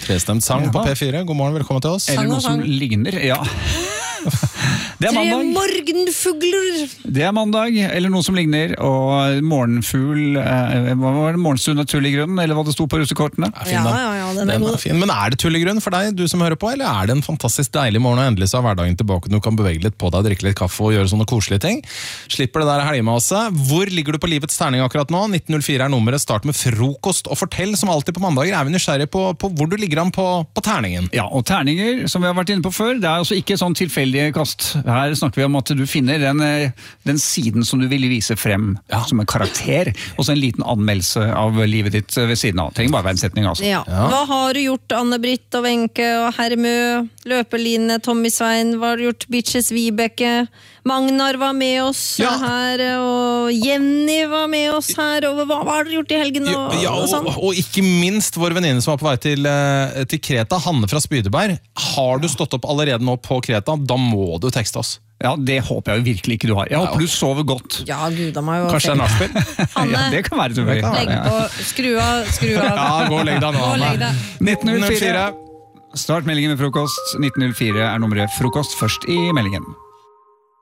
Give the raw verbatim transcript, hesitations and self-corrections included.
Trestemt sang ja. På P fire. God morgen, velkommen til oss. Eller noe som ligner, ja. Det er mandag. Tre morgenfugler. Det er mandag, eller noe som ligner, og morgenfugl, eh, var det morgenstund og tull i grunnen, eller hva det stod på russekortene? Ja, ja, ja, den er den god. Er fin. Men er det tull i grunn for deg, du som hører på, eller er det en fantastisk deilig morgen og endelig så er hverdagen tilbake, du kan bevege litt på deg, drikke litt kaffe og gjøre sånne koselige ting? Slipper det der helgemaset. Hvor ligger du på livets terning akkurat nå? nitten null fire er nummeret, start med frokost og fortell, som alltid på mandager, er vi nysgjerrige på, på hvor du ligger an på, på terningen. Ja, og terninger, som vi har vært inne på før, det er altså ikke sånn tilfeldige kast. Her snakker vi om at du finner den, den siden som du vil vise frem ja. Som en karakter, og så en liten anmeldelse av livet ditt ved siden av. Trenger bare være en setning, altså. Ja. Ja. Hva har du gjort, Anne-Britt og Wenche og Hermø, Løpeline, Tommy Svein, hva har du gjort, Bitches Vibeke, Magnar var med oss ja. Her, og Jenny var med oss her, og hva, hva har du gjort i helgen? Og, ja, og, og, sånn? og, og ikke minst vår venninne som var på vei til, til Kreta, Hanne fra Spydeberg. Har du stått opp allerede nå på Kreta, da må du tekste oss. Ja, det håper jeg virkelig ikke du har. Jeg håper ja. Du sover godt. Ja, Gud, da må jeg jo... Kanskje det er nachspiel? Hanne, ja, det kan være det. Legg på, skru av, skru av. Ja, gå og legg deg nå, Hanne. nitten null fire. Start meldingen med frokost. nitten null fire er nummeret frokost først i meldingen.